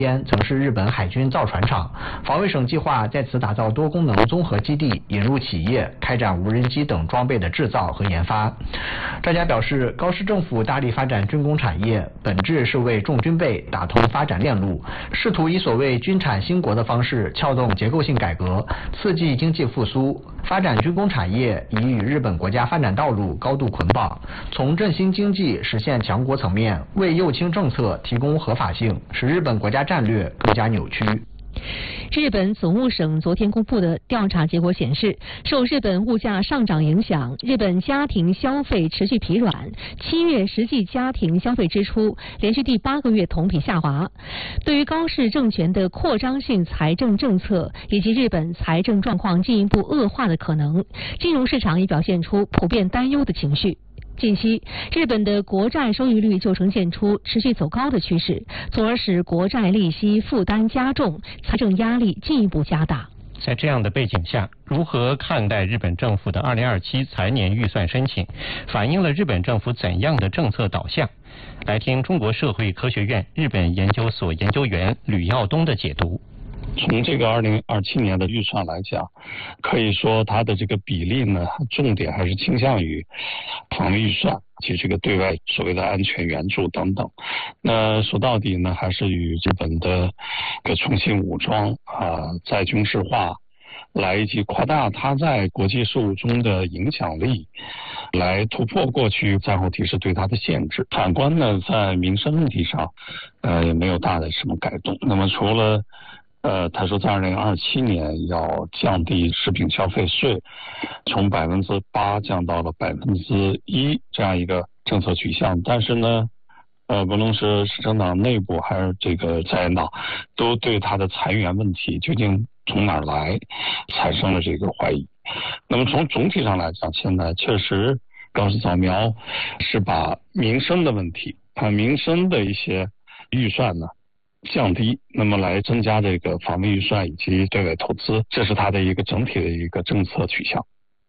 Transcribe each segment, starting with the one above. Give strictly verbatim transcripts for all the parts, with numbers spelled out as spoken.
边曾是日本海军造船厂，防卫省计划在此打造多功能综合基地，引入企业，开展无人机等装备的制造和研发。专家表示，高市政府大力发展军工产业，本质是为重军备打通发展链路，试图以所谓军产兴国的方式撬动结构性改革，刺激经济复苏。发展军工产业已与日本国家发展道路高度捆绑，从振兴经济、实现强国层面，为右倾政策提供合法性，使日本国家战略更加扭曲。 日本总务省昨天公布的调查结果显示，受日本物价上涨影响，日本家庭消费持续疲软，七月实际家庭消费支出连续第八个月同比下滑。对于高市政权的扩张性财政政策以及日本财政状况进一步恶化的可能，金融市场也表现出普遍担忧的情绪。近期，日本的国债收益率就呈现出持续走高的趋势，从而使国债利息负担加重，财政压力进一步加大。 在这样的背景下，如何看待日本政府的二零二七财年预算申请，反映了日本政府怎样的政策导向？来听中国社会科学院日本研究所研究员吕耀东的解读。 从这个二零二七年的预算来讲，可以说它的这个比例呢，重点还是倾向于防卫预算及这个对外所谓的安全援助等等。那说到底呢，还是与日本的个重新武装啊、再军事化，来以及扩大它在国际事务中的影响力，来突破过去战后体制对它的限制。反观呢，在民生问题上，呃，也没有大的什么改动。那么除了呃，他说在二零二七年要降低食品消费税，从百分之八降到了百分之一这样一个政策取向，但是呢，呃，不论是执政党内部还是这个在野党，都对他的裁员问题究竟从哪儿来产生了这个怀疑。那么从总体上来讲，现在确实高市早苗是把民生的问题，把民生的一些预算呢降低，那么来增加这个防卫预算以及对外投资，这是它的一个整体的一个政策取向。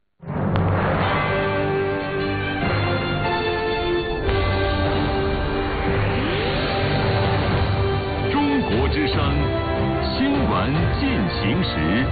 中国之声新闻进行时。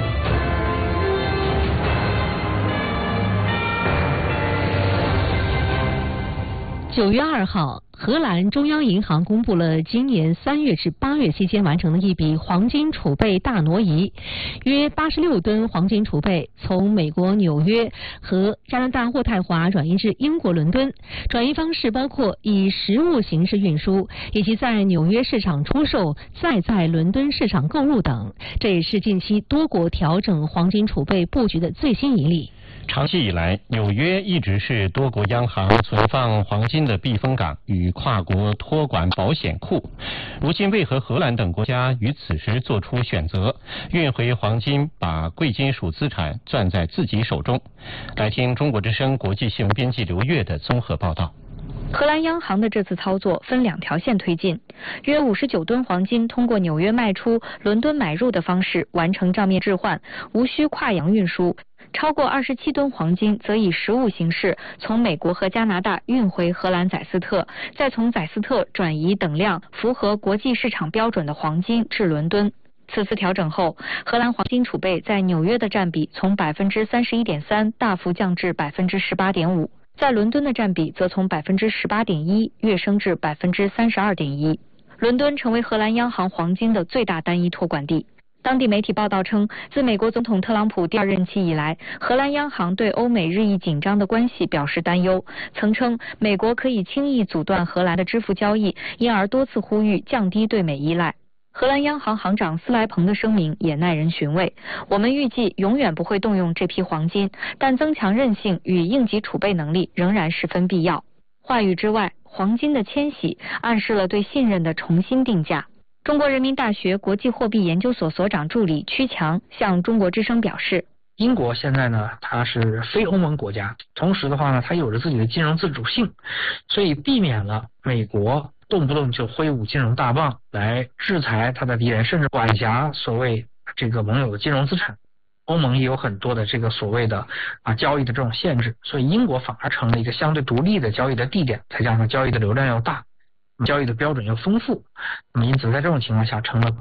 九月二号，荷兰中央银行公布了今年三月至八月期间完成的一笔黄金储备大挪移，约八十六吨黄金储备从美国纽约和加拿大渥太华转移至英国伦敦。转移方式包括以实物形式运输，以及在纽约市场出售，再在伦敦市场购入等。这也是近期多国调整黄金储备布局的最新一例。 长期以来，纽约一直是多国央行存放黄金的避风港与跨国托管保险库。如今为何荷兰等国家于此时做出选择，运回黄金，把贵金属资产攥在自己手中？来听中国之声国际新闻编辑刘越的综合报道。 荷兰央行的这次操作分两条线推进，约五十九吨黄金通过纽约卖出、伦敦买入的方式完成账面置换，无需跨洋运输。超过二十七吨黄金则以实物形式从美国和加拿大运回荷兰载斯特，再从载斯特转移等量符合国际市场标准的黄金至伦敦。此次调整后，荷兰黄金储备在纽约的占比从百分之三十一点三大幅降至百分之十八点五，在伦敦的占比则从百分之十八点一跃升至百分之三十二点一。伦敦成为荷兰央行黄金的最大单一托管地。当地媒体报道称，自美国总统特朗普第二任期以来，荷兰央行对欧美日益紧张的关系表示担忧，曾称美国可以轻易阻断荷兰的支付交易，因而多次呼吁降低对美依赖。荷兰央行行长斯莱彭的声明也耐人寻味，我们预计永远不会动用这批黄金，但增强韧性与应急储备能力仍然十分必要。话语之外，黄金的迁徙暗示了对信任的重新定价。中国人民大学国际货币研究所所长助理曲强向中国之声表示， 英国现在呢，它是非欧盟国家，同时的话呢，它有着自己的金融自主性，所以避免了美国动不动就挥舞金融大棒来制裁它的敌人，甚至管辖所谓这个盟友的金融资产。欧盟也有很多的这个所谓的啊交易的这种限制，所以英国反而成了一个相对独立的交易的地点，再加上交易的流量要大。 交易的标准又丰富，那么因此在这种情况下成了